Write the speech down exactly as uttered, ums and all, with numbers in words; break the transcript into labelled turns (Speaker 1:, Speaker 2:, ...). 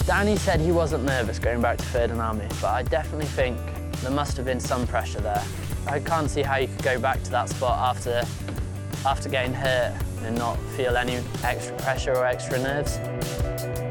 Speaker 1: Danny said he wasn't nervous going back to third and Army, but I definitely think there must have been some pressure there. I can't see how you could go back to that spot after, after getting hurt and not feel any extra pressure or extra nerves.